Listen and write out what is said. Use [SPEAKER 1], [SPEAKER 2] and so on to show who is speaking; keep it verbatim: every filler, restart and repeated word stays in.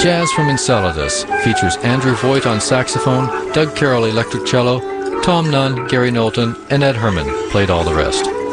[SPEAKER 1] Jazz from Enceladus features Andrew Voigt on saxophone, Doug Carroll electric cello, Tom Nunn, Gary Knowlton, and Ed Herman played all the rest.